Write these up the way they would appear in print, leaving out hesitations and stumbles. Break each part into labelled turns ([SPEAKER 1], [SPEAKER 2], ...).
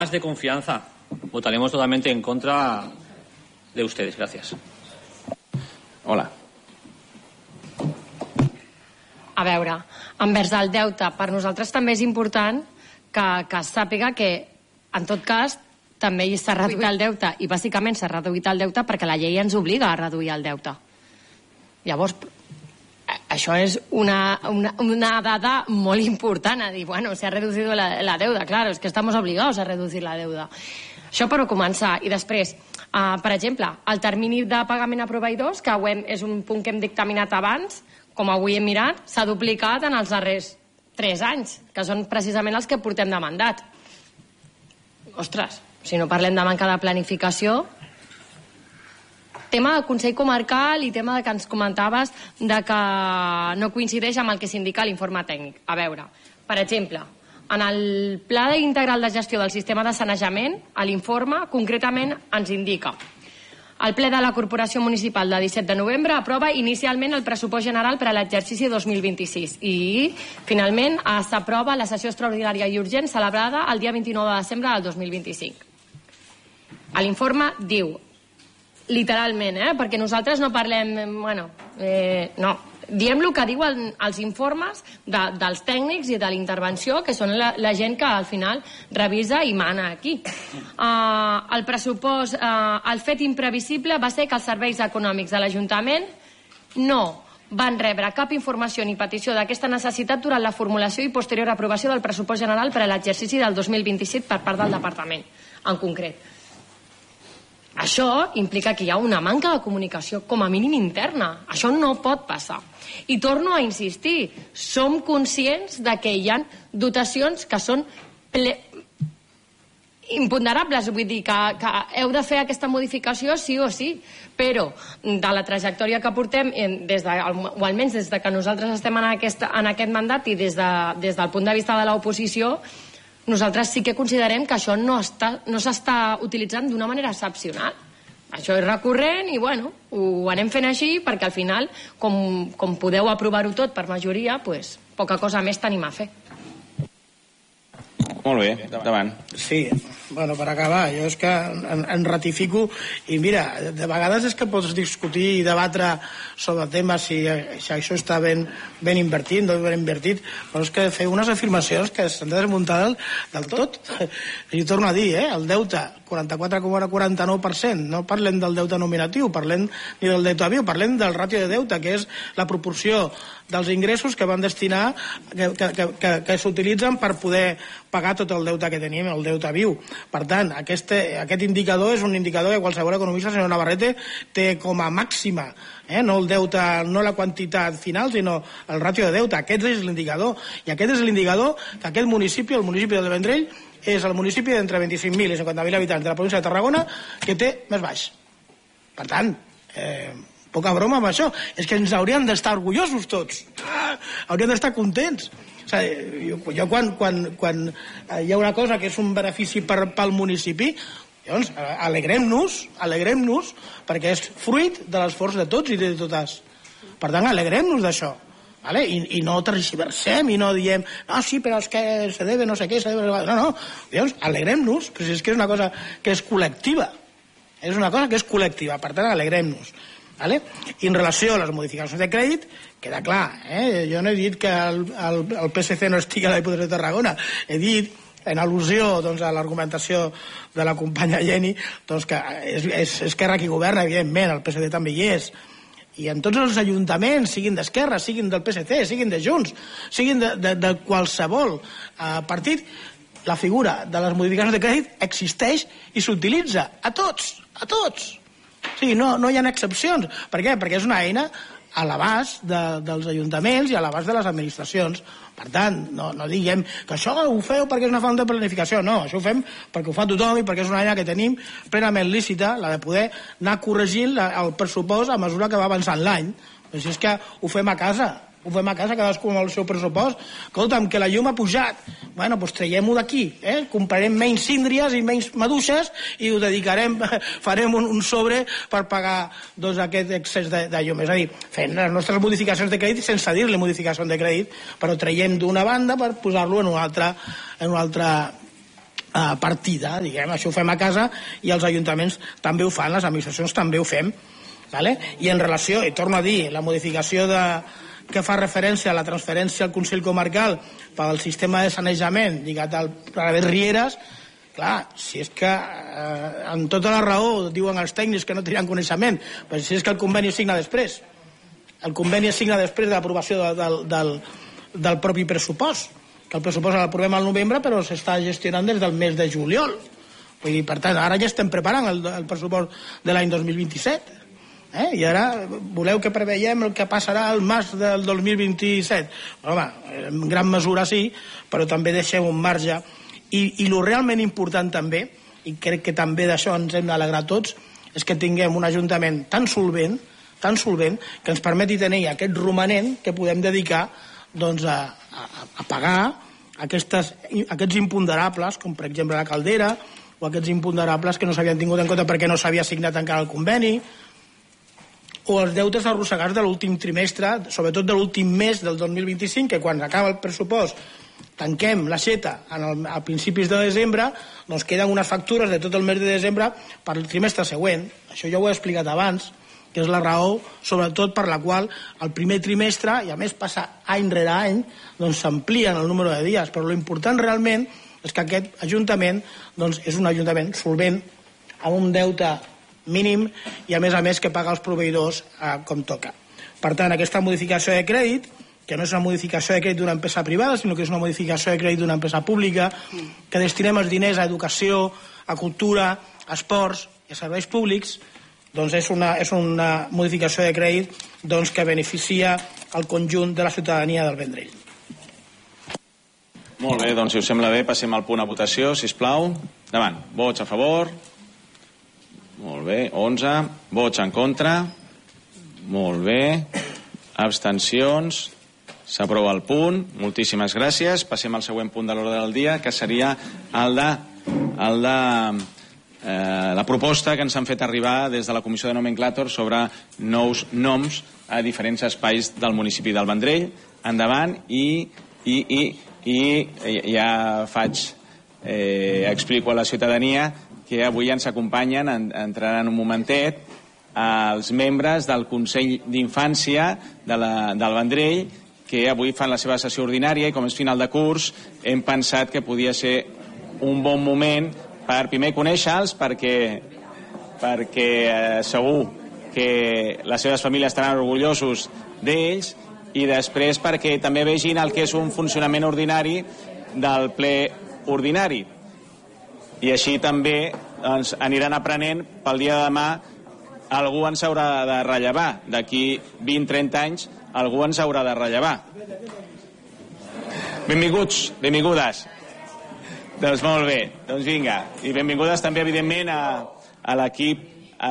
[SPEAKER 1] de confianza. Votaremos totalmente en contra de ustedes. Gracias.
[SPEAKER 2] Hola.
[SPEAKER 3] A veure, envers el deute, per nosaltres també és important que es sàpiga que, en tot cas, també s'ha reduït el deute, i bàsicament s'ha reduït el deute perquè la llei ens obliga a reduir el deute. Llavors, això és una dada molt important, a dir, bueno, se ha reducido la deuda, claro, es que estamos obligados a reducir la deuda. Això per començar. I després, per exemple, el termini de pagament a proveïdors, que és un punt que hem dictaminat abans, com avui hem mirat, s'ha duplicat en els darrers 3 anys, que són precisament els que portem de mandat. Ostres, si no parlem de manca de planificació... Tema del Consell Comarcal i tema que ens comentaves de que no coincideix amb el que s'indica a l'informe tècnic. A veure, per exemple, en el Pla Integral de Gestió del Sistema de Sanejament, a l'informe concretament ens indica: el ple de la Corporació Municipal de 17 de novembre aprova inicialment el pressupost general per a l'exercici 2026 i, finalment, s'aprova la sessió extraordinària i urgent celebrada el dia 29 de desembre del 2025. L'informe diu, literalment, perquè nosaltres no parlem... no, diem el que diuen els informes dels tècnics i de la intervenció, que són la gent que al final revisa i mana aquí. El pressupost, el fet imprevisible va ser que els serveis econòmics de l'Ajuntament no van rebre cap informació ni petició d'aquesta necessitat durant la formulació i posterior aprovació del pressupost general per a l'exercici del 2027 per part del Departament, en concret. Això implica que hi ha una manca de comunicació, com a mínim interna. Això no pot passar. I torno a insistir, som conscients de que hi ha dotacions que són imponderables, vull dir que heu de fer aquesta modificació sí o sí, però de la trajectòria que portem, o almenys des que nosaltres estem en aquest mandat i des del punt de vista de l'oposició, nosaltres sí que considerem que això no s'està utilitzant d'una manera excepcional. Això és recurrent i, bueno, ho anem fent així perquè al final, com podeu aprovar-ho tot per majoria, doncs poca cosa més tenim a fer.
[SPEAKER 2] Molt bé, endavant.
[SPEAKER 4] Sí, bueno, per acabar, jo és que en ratifico i mira, de vegades és que pots discutir i debatre sobre temes si això està ben invertit, no ben invertit, però és que feu unes afirmacions que s'han de desmuntar del tot. I torno a dir, el deute, 44,49%, no parlem del deute nominatiu, parlem ni del deute viu, parlem del ràtio de deute, que és la proporció dels ingressos que van destinar, que s'utilitzen per poder pagar tot el deute que tenim, el deute viu. Per tant, aquest indicador és un indicador que qualsevol economista, senyor Navarrete, té com a màxima, no el deute, no la quantitat final, sinó el ràtio de deute. Aquest és l'indicador. I aquest és l'indicador que aquest municipi, el municipi del Vendrell, és el municipi d'entre 25.000 i 50.000 habitants de la província de Tarragona que té més baix. Per tant, poca broma amb això. És que ens hauríem d'estar orgullosos tots. Hauríem d'estar contents. O sigui, jo quan hi ha una cosa que és un benefici pel municipi, llavors alegrem-nos perquè és fruit de l'esforç de tots i de totes. Per tant, alegrem-nos d'això. ¿Vale? I no tergiversem i no diem sí, però és que se debe no sé què, no, llavors alegrem-nos, però és que és una cosa que és col·lectiva, per tant alegrem-nos, ¿vale? I en relació a les modificacions de crèdit queda clar, jo no he dit que el PSC no estigui a la Diputació de Tarragona, he dit en al·lusió a l'argumentació de la companya Jenny que és Esquerra qui governa, evidentment, el PSD també hi és, i en tots els ajuntaments, siguin d'Esquerra, siguin del PSC, siguin de Junts, siguin de qualsevol partit, la figura de les modificacions de crèdit existeix i s'utilitza a tots. O sigui, no hi ha excepcions. Per què? Perquè és una eina a l'abast dels ajuntaments i a l'abast de les administracions. Per tant, no diguem que això ho feu perquè és una falta de planificació. No, això ho fem perquè ho fa tothom i perquè és una eina que tenim plenament lícita, la de poder anar corregint el pressupost a mesura que va avançant l'any. Però si és que ho fem a casa, cadascú amb el seu pressupost. Escolta'm, que la llum ha pujat. Bueno, doncs traiem-ho d'aquí, comprarem menys síndries i menys maduixes i ho dedicarem, farem un sobre per pagar aquest excés de llum. És a dir, fent les nostres modificacions de crèdit sense dir-li modificació de crèdit, però traiem d'una banda per posar-lo en una altra partida, diguem, això ho fem a casa i els ajuntaments també ho fan, les administracions també ho fem, vale? I en relació, i torno a dir, la modificació que fa referència a la transferència al Consell Comarcal pel sistema de sanejament lligat al Pradell Rieres, clar, si és que amb tota la raó diuen els tècnics que no tenien coneixement, però si és que el conveni es signa després, el conveni es signa després de l'aprovació del propi pressupost, que el pressupost l'aprovem al novembre però s'està gestionant des del mes de juliol. Vull dir, per tant, ara ja estem preparant el pressupost de l'any 2027. I ara voleu que preveiem el que passarà al març del 2027. Home, en gran mesura sí, però també deixem un marge. I el realment important també, i crec que també d'això ens hem d'alegrar tots, és que tinguem un ajuntament tan solvent, que ens permeti tenir aquest romanent que podem dedicar doncs, a pagar aquests imponderables, com per exemple la caldera, o aquests imponderables que no s'havien tingut en compte perquè no s'havia signat encara el conveni, o els deutes arrossegats de l'últim trimestre, sobretot de l'últim mes del 2025, que quan acaba el pressupost tanquem l'aixeta a principis de desembre, doncs queden unes factures de tot el mes de desembre per al trimestre següent. Això ja ho he explicat abans, que és la raó, sobretot per la qual el primer trimestre, i a més passa any rere any, doncs s'amplien el número de dies, però l'important realment és que aquest ajuntament doncs, és un ajuntament solvent, amb un deute mínim i a més que paga els proveïdors com toca. Per tant, aquesta modificació de crèdit, que no és una modificació de crèdit d'una empresa privada, sinó que és una modificació de crèdit d'una empresa pública, que destinem els diners a educació, a cultura, a esports i a serveis públics, doncs és una modificació de crèdit doncs, que beneficia el conjunt de la ciutadania del Vendrell.
[SPEAKER 2] Molt bé, doncs si us sembla bé passem al punt a votació, sisplau. Endavant. Vots a favor. Molt bé. 11. Vots en contra. Molt bé. Abstencions. S'aprova el punt. Moltíssimes gràcies. Passem al següent punt de l'ordre del dia, que seria el de la proposta que ens han fet arribar des de la Comissió de Nomenclàtor sobre nous noms a diferents espais del municipi del Vendrell. Endavant i ja explico a la ciutadania que avui ens acompanyen, entraran un momentet, els membres del Consell d'Infància del Vendrell, que avui fan la seva sessió ordinària i com és final de curs hem pensat que podia ser un bon moment per primer conèixer-los perquè segur que les seves famílies estaran orgullosos d'ells i després perquè també vegin el que és un funcionament ordinari del ple ordinari i així també doncs, aniran aprenent pel dia de demà algú ens haurà de rellevar d'aquí 20-30 anys algú ens haurà de rellevar. Benvinguts, benvingudes. Doncs molt bé, doncs vinga. I benvingudes també, evidentment, a l'equip,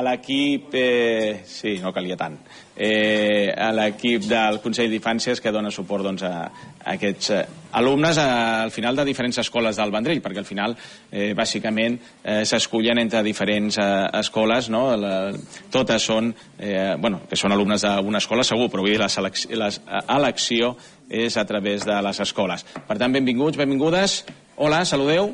[SPEAKER 2] sí, no calia tant, a l'equip del Consell d'Infàncies que dona suport doncs, a aquests alumnes al final de diferents escoles del Vendrell, perquè al final, bàsicament, s'escullen entre diferents escoles, no? Totes són, que són alumnes d'una escola segur, però vull dir, l'elecció és a través de les escoles. Per tant, benvinguts, benvingudes. Hola, saludeu.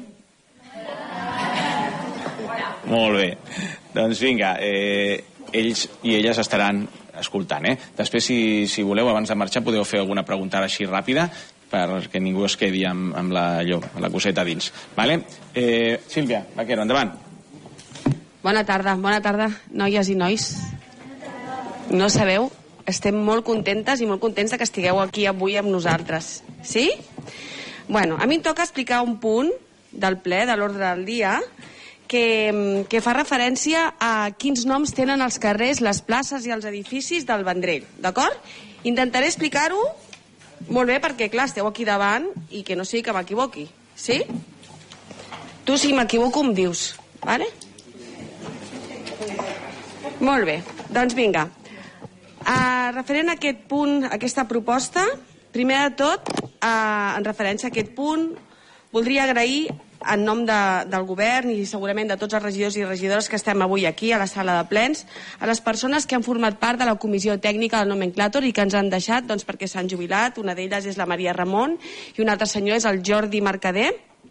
[SPEAKER 2] Molt bé. Doncs vinga, ells i elles estaran escoltant. Després, si voleu, abans de marxar, podeu fer alguna pregunta així ràpida perquè ningú es quedi amb la coseta dins. Vale? Sílvia Vaquero, endavant.
[SPEAKER 5] Bona tarda, noies i nois. No sabeu? Estem molt contentes i molt contents que estigueu aquí avui amb nosaltres. Sí? Bueno, a mi em toca explicar un punt del ple, de l'ordre del dia, que fa referència a quins noms tenen els carrers, les places i els edificis del Vendrell, d'acord? Intentaré explicar-ho molt bé perquè, clar, esteu aquí davant i que no sigui que m'equivoqui, sí? Tu, si m'equivoco, em dius, vale? Molt bé, doncs vinga. Referent a aquest punt, a aquesta proposta, primer de tot, en referència a aquest punt, voldria agrair en nom del govern i segurament de tots els regidors i regidores que estem avui aquí a la sala de plens, a les persones que han format part de la comissió tècnica del Nomenclàtor i que ens han deixat doncs, perquè s'han jubilat. Una d'elles és la Maria Ramon i un altre senyor és el Jordi Mercader.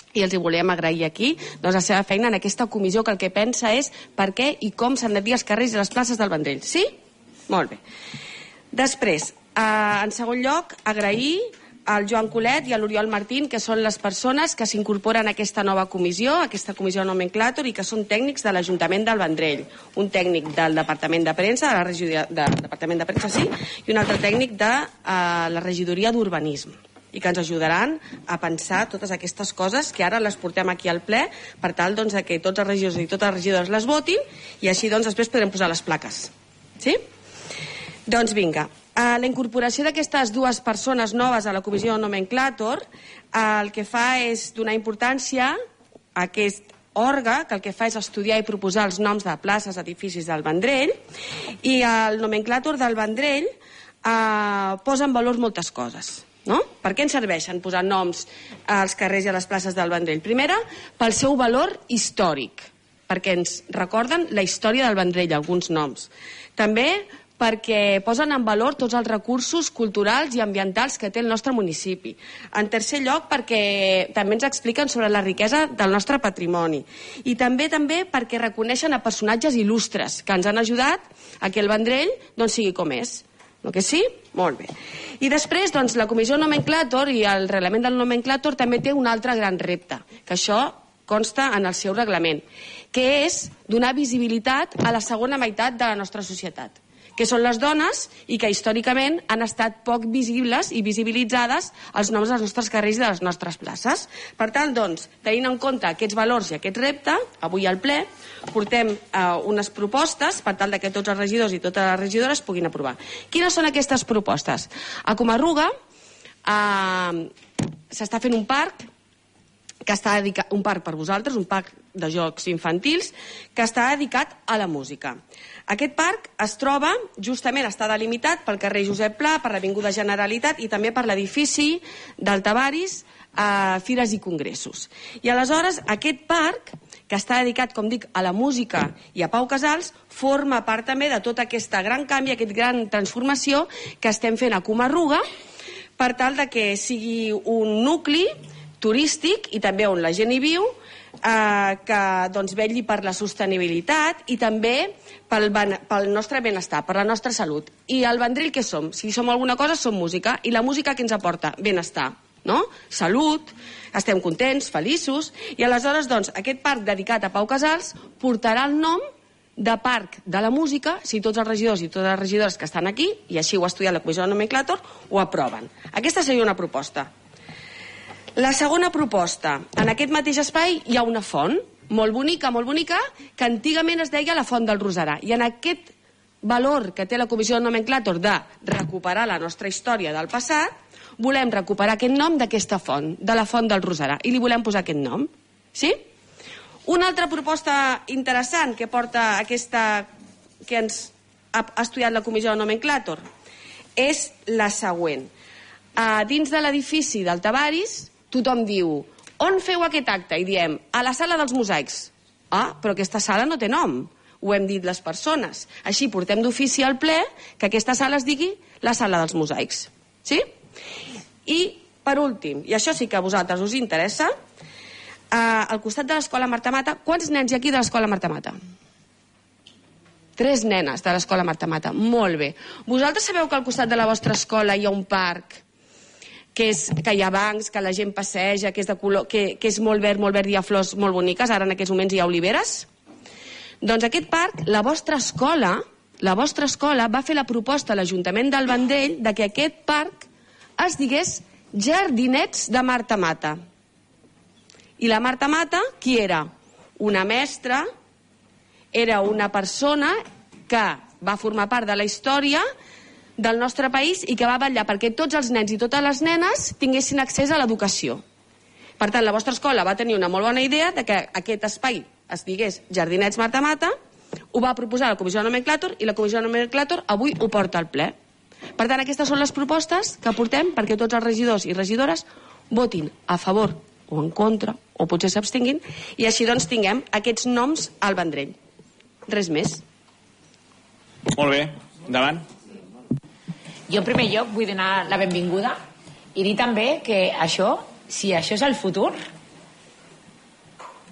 [SPEAKER 5] i els hi volem agrair aquí doncs, la seva feina en aquesta comissió, que el que pensa és per què i com s'han de dir els carrers i les places del Vendrell. Sí? Molt bé. Després, en segon lloc, agrair al Joan Colet i a l'Oriol Martín, que són les persones que s'incorporen a aquesta nova comissió, aquesta comissió nomenclàtor, i que són tècnics de l'Ajuntament del Vendrell. Un tècnic del Departament de Premsa, de la regidoria del Departament de Premsa, sí, i un altre tècnic de la regidoria d'Urbanisme, i que ens ajudaran a pensar totes aquestes coses que ara les portem aquí al ple per tal doncs, que tots els regidors i totes les regidores les votin i així doncs, després podrem posar les plaques. Sí? Doncs vinga. La incorporació d'aquestes dues persones noves a la comissió nomenclàtor el que fa és donar importància a aquest òrgan, que el que fa és estudiar i proposar els noms de places, edificis del Vendrell, i el nomenclàtor del Vendrell posa en valor moltes coses. No? Per què ens serveixen posar noms als carrers i a les places del Vendrell? Primera, pel seu valor històric, perquè ens recorden la història del Vendrell, alguns noms. També perquè posen en valor tots els recursos culturals i ambientals que té el nostre municipi. En tercer lloc, perquè també ens expliquen sobre la riquesa del nostre patrimoni. I també perquè reconeixen a personatges il·lustres que ens han ajudat a que el Vendrell doncs, sigui com és. No que sí? Molt bé. I després, doncs, la comissió nomenclàtor i el reglament del nomenclàtor també té un altre gran repte, que això consta en el seu reglament, que és donar visibilitat a la segona meitat de la nostra societat, que són les dones i que històricament han estat poc visibles i visibilitzades els noms dels nostres carrers i de les nostres places. Per tant, doncs, tenint en compte aquests valors i aquest repte, avui al ple portem unes propostes per tal que tots els regidors i totes les regidores puguin aprovar. Quines són aquestes propostes? A Comarruga s'està fent un parc que està dedicat, un parc per vosaltres, un parc de jocs infantils que està dedicat a la música. Aquest parc es troba, justament està delimitat pel carrer Josep Pla, per l'Avinguda Generalitat i també per l'edifici del Tavaris, Fires i Congressos. I aleshores aquest parc, que està dedicat, com dic, a la música i a Pau Casals, forma part també de tot aquest gran canvi, aquesta gran transformació que estem fent a Comarruga per tal que sigui un nucli turístic i també on la gent hi viu, que doncs, vetlli per la sostenibilitat i també pel nostre benestar, per la nostra salut. I el Vendrell què som? Si som alguna cosa som música, i la música què ens aporta? Benestar, no? Salut, estem contents, feliços, i aleshores doncs, aquest parc dedicat a Pau Casals portarà el nom de Parc de la Música si tots els regidors i totes les regidores que estan aquí, i així ho ha estudiat la comissió de nomenclàtor, ho aproven. Aquesta seria una proposta. La segona proposta, en aquest mateix espai hi ha una font molt bonica, que antigament es deia la Font del Roserà. I en aquest valor que té la comissió de nomenclàtor de recuperar la nostra història del passat, volem recuperar aquest nom d'aquesta font, de la Font del Roserà, i li volem posar aquest nom. Sí? Una altra proposta interessant que porta aquesta, que ens ha estudiat la comissió de nomenclàtor és la següent. Dins de l'edifici del Tavaris tothom diu, on feu aquest acte? I diem, a la sala dels mosaics. Però aquesta sala no té nom, ho hem dit les persones. Així portem d'ofici al ple que aquesta sala es digui la sala dels mosaics. Sí? I, per últim, i això sí que a vosaltres us interessa, al costat de l'escola Marta Mata, quants nens hi ha aquí de l'escola Marta Mata? 3 nenes de l'escola Marta Mata. Molt bé. Vosaltres sabeu que al costat de la vostra escola hi ha un parc que hi ha bancs, que la gent passeja, que és de color, que és molt verd, i hi ha flors molt boniques, ara en aquests moments hi ha oliveres? Doncs aquest parc, la vostra escola va fer la proposta a l'Ajuntament del Vendrell de que aquest parc es digués Jardinets de Marta Mata. I la Marta Mata, qui era? Una mestra, era una persona que va formar part de la història del nostre país i que va vetllar perquè tots els nens i totes les nenes tinguessin accés a l'educació. Per tant, la vostra escola va tenir una molt bona idea de que aquest espai es digués Jardinets Marta Mata, ho va proposar la comissió de nomenclàtor i la comissió de nomenclàtor avui ho porta al ple. Per tant, aquestes són les propostes que portem perquè tots els regidors i regidores votin a favor o en contra, o potser s'abstinguin, i així doncs tinguem aquests noms al Vendrell. Res més.
[SPEAKER 2] Molt bé, endavant.
[SPEAKER 6] Jo en primer lloc vull donar la benvinguda i dir també que això, si això és el futur,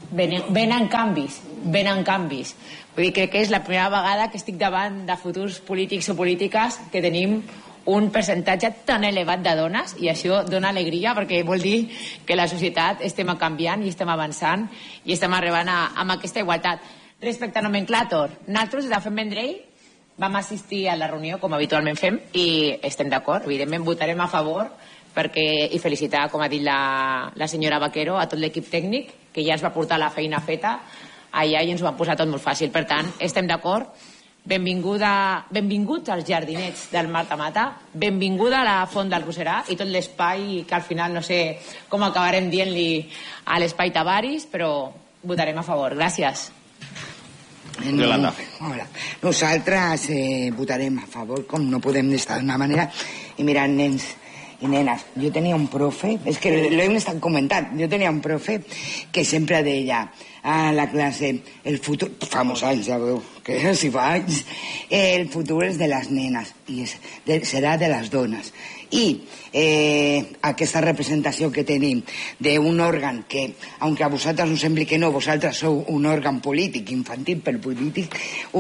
[SPEAKER 6] venen canvis. Vull dir, crec que és la primera vegada que estic davant de futurs polítics o polítiques que tenim un percentatge tan elevat de dones, i això dona alegria perquè vol dir que la societat estem canviant i estem avançant i estem arribant a aquesta igualtat. Respecte a nomenclàtor, nosaltres des de Fem Vendrell vam assistir a la reunió com habitualment fem i estem d'acord, evidentment votarem a favor i felicitar, com ha dit la senyora Vaquero, a tot l'equip tècnic que ja ens va portar la feina feta allà i ens ho van posar tot molt fàcil. Per tant, estem d'acord. Benvinguts als jardinets del Marta Mata, benvinguda a la Font del Roserà i tot l'espai que al final no sé com acabarem dient-li a l'espai Tavaris, però votarem a favor. Gràcies.
[SPEAKER 2] Yolanda.
[SPEAKER 7] Hola. Nosaltres votarem a favor, com no podem estar d'una manera. I mirant, nens i nenes, jo tenia un profe, és que l'hem estat comentant, jo tenia un profe que sempre deia a la classe, el futur, fa molts anys, ja veu, que si fa anys, el futur és de les nenes i serà de les dones. I aquesta representació que tenim d'un òrgan que, aunque a vosaltres us sembli que no, vosaltres sou un òrgan polític, infantil per polític,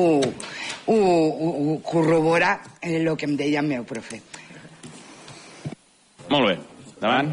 [SPEAKER 7] ho corrobora el que em deia el meu profe.
[SPEAKER 2] Molt bé. Davant.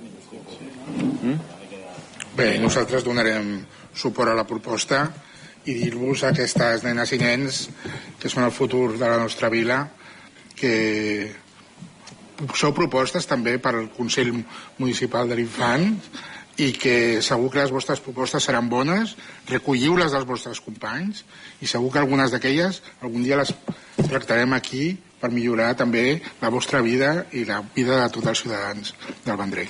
[SPEAKER 8] Bé, nosaltres donarem suport a la proposta i dir-vos a aquestes nenes i nens que són el futur de la nostra vila que sou propostes també per al Consell Municipal de l'Infant i que segur que les vostres propostes seran bones, recolliu-les dels vostres companys i segur que algunes d'aquelles algun dia les tractarem aquí per millorar també la vostra vida i la vida de tots els ciutadans del Vendrell.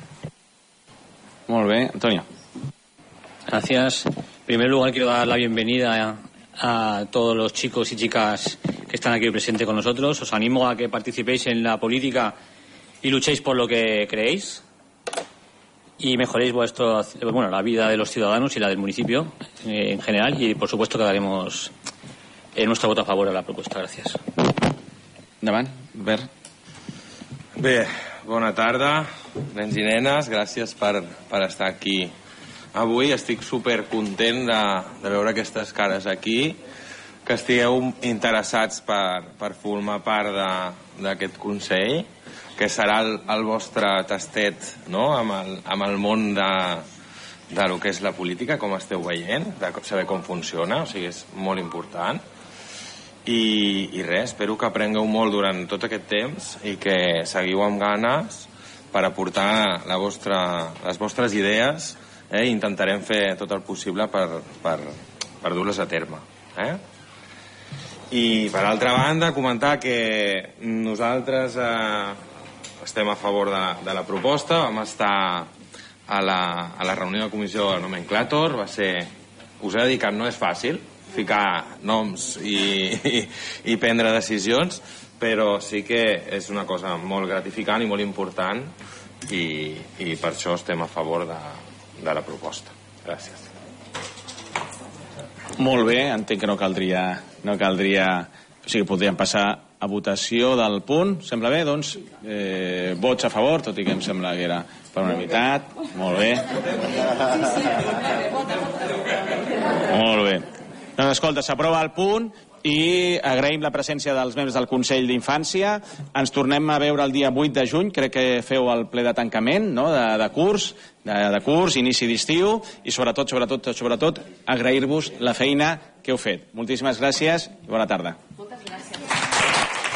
[SPEAKER 2] Molt bé, Antonio.
[SPEAKER 1] Gracias. En primer lugar quiero dar la bienvenida a todos los chicos y chicas que están aquí presentes con nosotros. Os animo a que participéis en la política y luchéis por lo que creéis y mejoréis la vida de los ciudadanos y la del municipio en general, y por supuesto que daremos nuestro voto a favor a la propuesta. Gracias.
[SPEAKER 2] Endavant, Albert.
[SPEAKER 9] Bé, bona tarda, nens i nenes, gràcies per estar aquí avui. Estic supercontent de veure aquestes cares aquí, que estigueu interessats per formar part d'aquest Consell, que serà el vostre tastet, no?, amb el món de lo que és la política, com esteu veient, de saber com funciona, o sigui, és molt important. I res, espero que aprengueu molt durant tot aquest temps i que seguiu amb ganes per aportar les vostres idees, i intentarem fer tot el possible per dur-les a terme. I per altra banda, comentar que nosaltres estem a favor de la proposta. Vam estar a la reunió de comissió de nomenclàtor, us he de dir que no és fàcil ficar noms i prendre decisions, però sí que és una cosa molt gratificant i molt important i per això estem a favor de la proposta. Gràcies.
[SPEAKER 2] Molt bé, entenc que no caldria, o sigui, podríem passar a votació del punt. Sembla bé, doncs, vots a favor, tot i que em sembla que era per unanimitat. Molt bé. Molt bé. Doncs escolta, s'aprova el punt i agraïm la presència dels membres del Consell d'Infància. Ens tornem a veure el dia 8 de juny, crec que feu el ple de tancament, no?, de curs, inici d'estiu, i sobretot agrair-vos la feina que heu fet. Moltíssimes gràcies i bona tarda.